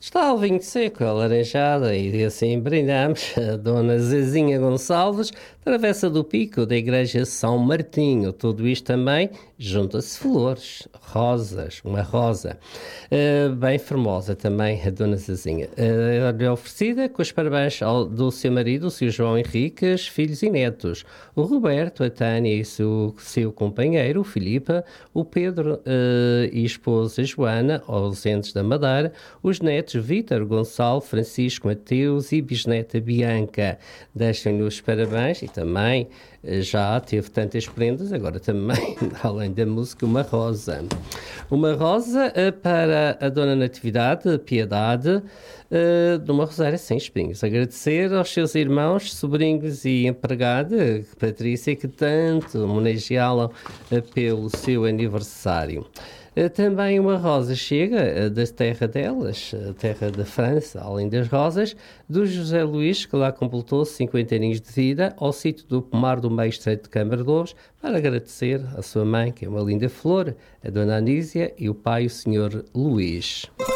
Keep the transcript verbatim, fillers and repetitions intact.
Está o vinho seco, a laranjada, e assim brindamos a Dona Zezinha Gonçalves, travessa do Pico da Igreja São Martinho. Tudo isto também junta-se flores, rosas, uma rosa, uh, bem formosa também a Dona Zezinha. Uh, é oferecida com os parabéns ao, do seu marido, o seu João Henriques, filhos e netos, o Roberto, a Tânia e o seu, seu companheiro, o Filipe, o Pedro uh, e esposa Joana, ausentes da Madeira, os netos Vítor, Gonçalo, Francisco, Mateus e bisneta Bianca. Deixem-lhe os parabéns e também já teve tantas prendas, agora também, além da música, uma rosa. Uma rosa para a Dona Natividade, Piedade, de uma rosária sem espinhos. Agradecer aos seus irmãos, sobrinhos e empregada, Patrícia, que tanto homenageá-la pelo seu aniversário. Também uma rosa chega da terra delas, a terra da França, além das rosas, do José Luís, que lá completou cinquenta aninhos de vida, ao sítio do Pomar do Meio Estreito de Câmara de Lobos, para agradecer à sua mãe, que é uma linda flor, a Dona Anísia, e o pai, o senhor Luís.